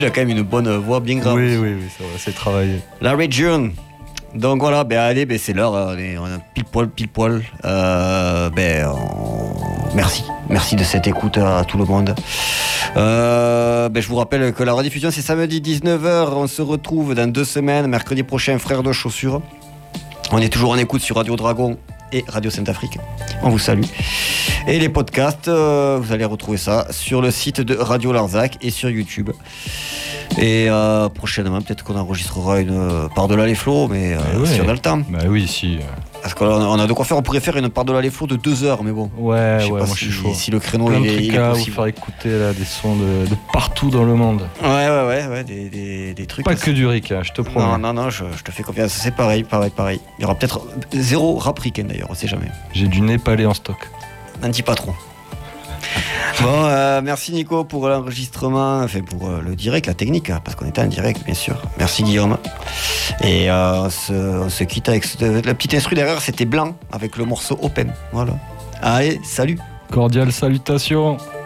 Il a quand même une bonne voix bien grave. Oui, ça va, c'est travaillé. La Region. Donc voilà, allez, c'est l'heure, on a pile poil. Merci de cette écoute à tout le monde. Je vous rappelle que la rediffusion c'est samedi 19h, on se retrouve dans 2 semaines, mercredi prochain, Frères de Chaussures. On est toujours en écoute sur Radio Dragon et Radio Sainte-Afrique. On vous salue. Et les podcasts, vous allez retrouver ça sur le site de Radio Larzac et sur YouTube. Et prochainement, peut-être qu'on enregistrera une Par-delà les flots, mais si on a le temps. Bah oui, si. Parce qu'on a de quoi faire, on pourrait faire une Par-delà les flots de 2 heures, mais bon. Ouais, moi je suis chaud. Si le créneau Plein de il trucs est à possible. vous faire écouter là, des sons de partout dans le monde. Ouais, des trucs. Pas que du rick, je te promets. Non, je te fais confiance, c'est pareil. Il y aura peut-être 0 rap ricain d'ailleurs, on sait jamais. J'ai du népalais en stock. N'en dis pas trop. Bon, merci Nico pour l'enregistrement, pour le direct, la technique, parce qu'on était en direct bien sûr. Merci Guillaume. Et on se quitte avec la petite instru derrière, c'était Blanc avec le morceau Open. Voilà. Allez, salut. Cordiale salutation.